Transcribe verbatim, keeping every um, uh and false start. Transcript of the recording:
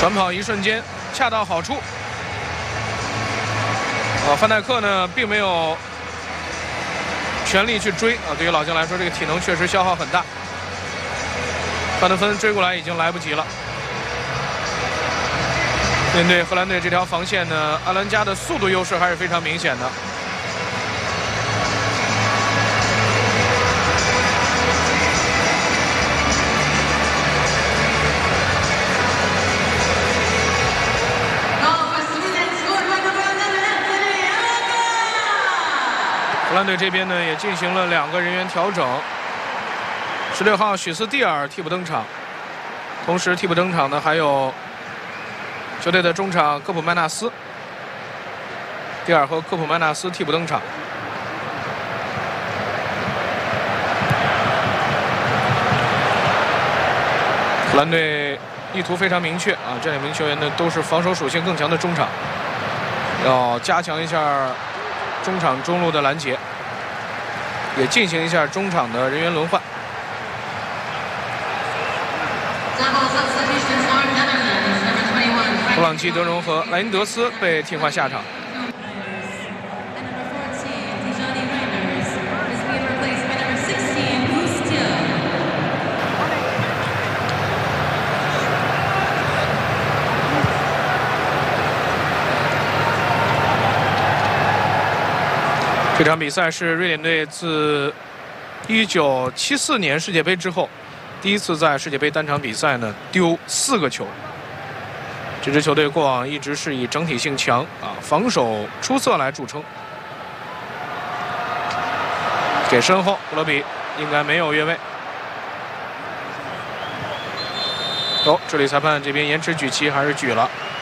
短跑一瞬间恰到好处。啊，范戴克呢并没有全力去追啊，对于老将来说，这个体能确实消耗很大。范德芬追过来已经来不及了。面对荷兰队这条防线呢，阿兰加的速度优势还是非常明显的。 荷兰队这边呢也进行了两个人员调整，十六号许斯蒂尔替补登场，同时替补登场的还有球队的中场科普曼纳斯，蒂尔和科普曼纳斯替补登场。荷兰队意图非常明确啊，这两名球员呢都是防守属性更强的中场，要加强一下 中场中路的拦截，也进行一下中场的人员轮换。布朗基德容和莱因德斯被替换下场。这场比赛是瑞典队自一九七四年世界杯之后第一次在世界杯单场比赛呢丢四个球。这支球队过往一直是以整体性强啊、防守出色来著称。给身后，布勒比应该没有越位。哦，这里裁判这边延迟举旗还是举了。